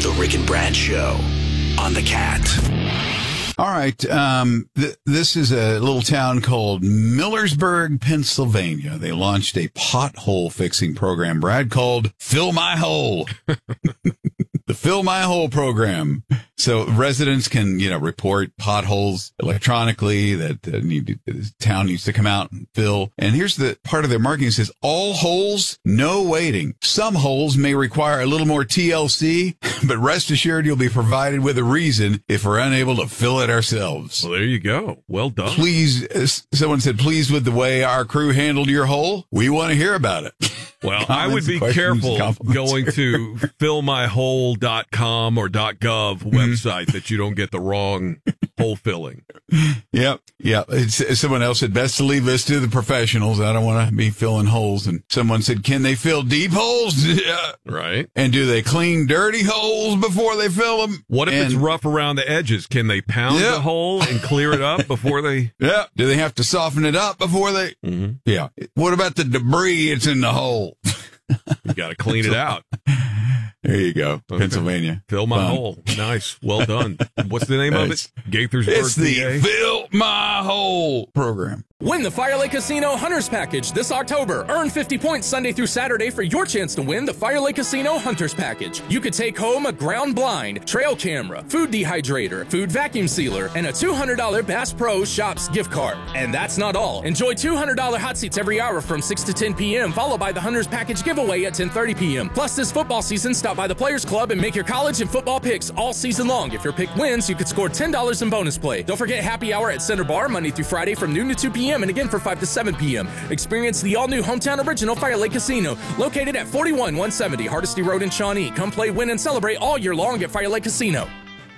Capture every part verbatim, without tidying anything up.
The Rick and Brad Show on the Cat. All right. Um, th- this is a little town called Millersburg, Pennsylvania. They launched a pothole fixing program, Brad, called Fill My Hole. The Fill My Hole program. So residents can, you know, report potholes electronically that uh, need to, the town needs to come out and fill. And here's the part of their marketing. It says all holes, no waiting. Some holes may require a little more T L C, but rest assured you'll be provided with a reason if we're unable to fill it ourselves. Well, there you go. Well done. Please, uh, someone said, pleased with the way our crew handled your hole? We want to hear about it. Well, I would be careful going to fill my hole dot com or .gov website that you don't get the wrong hole filling. Yep. Yep. It's, someone else said, best to leave this to the professionals. I don't want to be filling holes. And someone said, can they fill deep holes? Yeah. Right. And do they clean dirty holes before they fill them? What if and, it's rough around the edges? Can they pound yeah. the hole and clear it up before they? Yeah. Do they have to soften it up before they? Mm-hmm. Yeah. What about the debris that's in the hole? You got to clean it out. There you go. Okay. Pennsylvania. Fill my Fun. hole. Nice. Well done. What's the name of it? Gaithersburg. It's the P A? Fill My Hole program. Win the Fire Lake Casino Hunters Package this October. Earn fifty points Sunday through Saturday for your chance to win the Fire Lake Casino Hunters Package. You could take home a ground blind, trail camera, food dehydrator, food vacuum sealer, and a two hundred dollars Bass Pro Shops gift card. And that's not all. Enjoy two hundred dollars hot seats every hour from six to ten p.m., followed by the Hunters Package giveaway at ten thirty p.m. Plus, this football season, stop by the Players Club and make your college and football picks all season long. If your pick wins, you could score ten dollars in bonus play. Don't forget happy hour at Center Bar Monday through Friday from noon to two p.m. and again for five to seven p.m. Experience the all-new hometown original Fire Lake Casino, located at forty-one one seventy Hardesty Road in Shawnee. Come play, win, and celebrate all year long at Fire Lake Casino.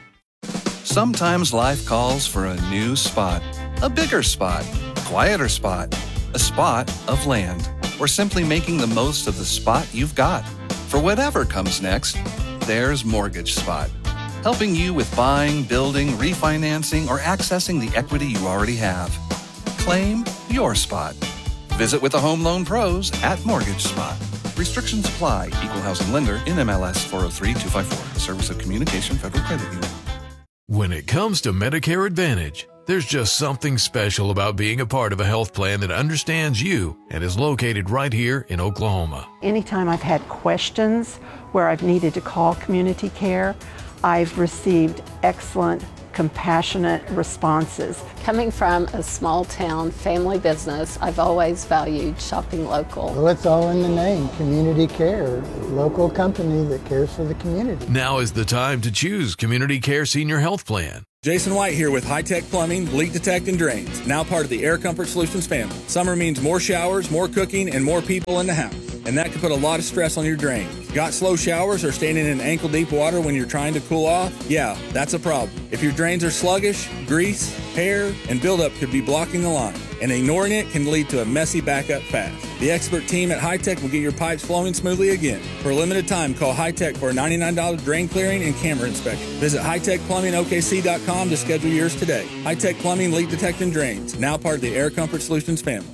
Sometimes life calls for a new spot, a bigger spot, a quieter spot, a spot of land, or simply making the most of the spot you've got. For whatever comes next, there's Mortgage Spot, helping you with buying, building, refinancing, or accessing the equity you already have. Claim your spot. Visit with the Home Loan Pros at Mortgage Spot. Restrictions apply. Equal housing lender. N M L S four oh three two five four. A service of Communication Federal Credit Union. When it comes to Medicare Advantage, there's just something special about being a part of a health plan that understands you and is located right here in Oklahoma. Anytime I've had questions where I've needed to call community care, I've received excellent, compassionate responses. Coming from a small town family business, I've always valued shopping local. Well, it's all in the name, community care, local company that cares for the community. Now is the time to choose Community Care Senior Health Plan. Jason White here with High Tech Plumbing, Leak Detect and Drains, now part of the Air Comfort Solutions family. Summer means more showers, more cooking, and more people in the house. And that can put a lot of stress on your drains. Got slow showers or standing in ankle-deep water when you're trying to cool off? Yeah, that's a problem. If your drains are sluggish, grease, hair, and buildup could be blocking the line. And ignoring it can lead to a messy backup fast. The expert team at High Tech will get your pipes flowing smoothly again. For a limited time, call High Tech for a ninety-nine dollars drain clearing and camera inspection. Visit high tech plumbing O K C dot com to schedule yours today. High Tech Plumbing, Leak Detect and Drains, now part of the Air Comfort Solutions family.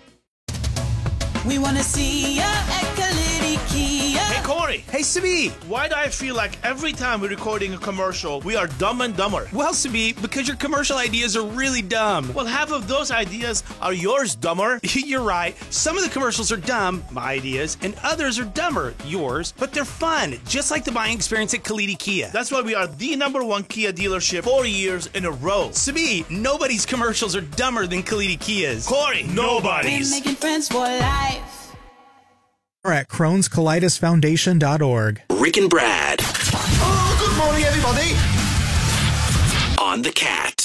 We want to see ya at Kalidi Kia. Hey, Corey. Hey, Sabi. Why do I feel like every time we're recording a commercial, we are dumb and dumber? Well, Sabi, because your commercial ideas are really dumb. Well, half of those ideas are yours, dumber. You're right. Some of the commercials are dumb, my ideas, and others are dumber, yours, but they're fun, just like the buying experience at Kalidi Kia. That's why we are the number one Kia dealership four years in a row. Sabi, nobody's commercials are dumber than Kalidi Kia's. Corey, nobody's. Making friends for life. Or at crohn's colitis foundation dot org. Rick and Brad. Oh, good morning, everybody. On the Cat.